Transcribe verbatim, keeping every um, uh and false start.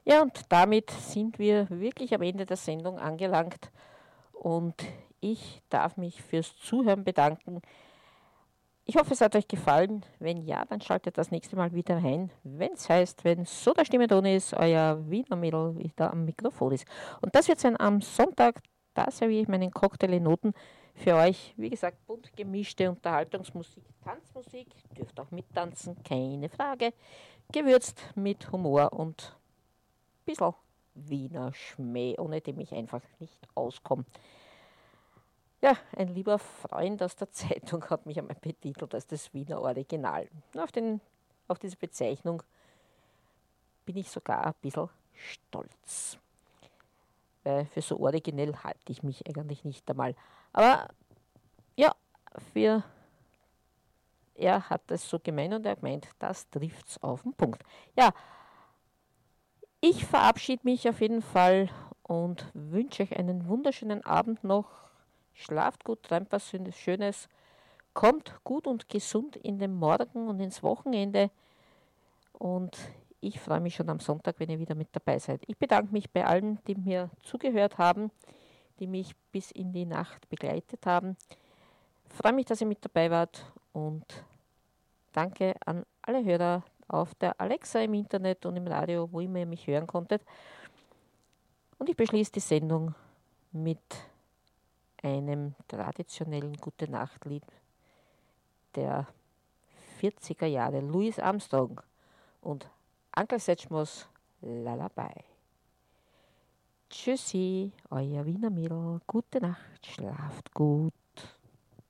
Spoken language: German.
Ja, und damit sind wir wirklich am Ende der Sendung angelangt und ich darf mich fürs Zuhören bedanken. Ich hoffe, es hat euch gefallen. Wenn ja, dann schaltet das nächste Mal wieder ein, wenn es heißt, wenn so der Stimme Ton ist, euer Wiener Mädel wieder am Mikrofon ist. Und das wird sein am Sonntag. Da serviere ich meinen Cocktail in Noten für euch. Wie gesagt, bunt gemischte Unterhaltungsmusik, Tanzmusik. Dürft auch mittanzen, keine Frage. Gewürzt mit Humor und ein bisschen Wiener Schmäh, ohne dem ich einfach nicht auskomme. Ja, ein lieber Freund aus der Zeitung hat mich einmal betitelt als das Wiener Original. Auf, den, auf diese Bezeichnung bin ich sogar ein bisschen stolz. Weil für so originell halte ich mich eigentlich nicht einmal. Aber ja, für er hat es so gemeint und er hat gemeint, das trifft's auf den Punkt. Ja, ich verabschiede mich auf jeden Fall und wünsche euch einen wunderschönen Abend noch. Schlaft gut, träumt was Schönes. Kommt gut und gesund in den Morgen und ins Wochenende. Und ich freue mich schon am Sonntag, wenn ihr wieder mit dabei seid. Ich bedanke mich bei allen, die mir zugehört haben, die mich bis in die Nacht begleitet haben. Ich freue mich, dass ihr mit dabei wart und danke an alle Hörer auf der Alexa im Internet und im Radio, wo immer ihr mich hören konntet. Und ich beschließe die Sendung mit einem traditionellen Gute-Nacht-Lied der vierziger Jahre, Louis Armstrong und Uncle Setchmos Lullaby. Tschüssi, euer Wiener Mädel, gute Nacht, schlaft gut.